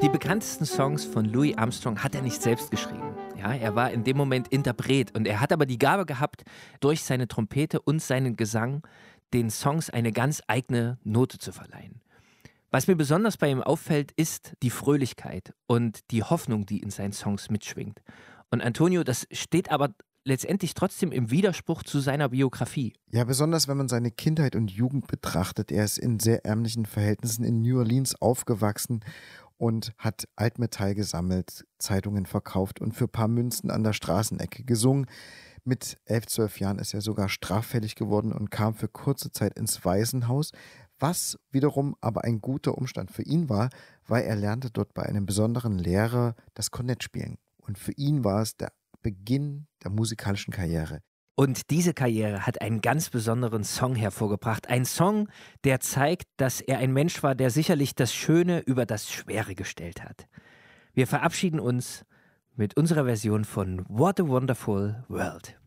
bekanntesten Songs von Louis Armstrong hat er nicht selbst geschrieben. Ja, er war in dem Moment Interpret und er hat aber die Gabe gehabt, durch seine Trompete und seinen Gesang den Songs eine ganz eigene Note zu verleihen. Was mir besonders bei ihm auffällt, ist die Fröhlichkeit und die Hoffnung, die in seinen Songs mitschwingt. Und Antonio, das steht aber letztendlich trotzdem im Widerspruch zu seiner Biografie. Ja, besonders wenn man seine Kindheit und Jugend betrachtet. Er ist in sehr ärmlichen Verhältnissen in New Orleans aufgewachsen und hat Altmetall gesammelt, Zeitungen verkauft und für ein paar Münzen an der Straßenecke gesungen. Mit 11, 12 Jahren ist er sogar straffällig geworden und kam für kurze Zeit ins Waisenhaus, was wiederum aber ein guter Umstand für ihn war, weil er lernte dort bei einem besonderen Lehrer das Kornett spielen. Und für ihn war es der Beginn der musikalischen Karriere. Und diese Karriere hat einen ganz besonderen Song hervorgebracht. Ein Song, der zeigt, dass er ein Mensch war, der sicherlich das Schöne über das Schwere gestellt hat. Wir verabschieden uns mit unserer Version von What a Wonderful World.